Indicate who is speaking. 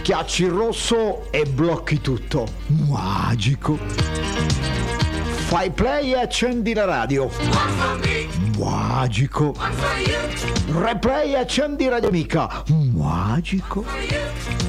Speaker 1: Schiacci il rosso e blocchi tutto. Magico. Fai play e accendi la radio. Magico. Replay e accendi Radio Amica. Magico.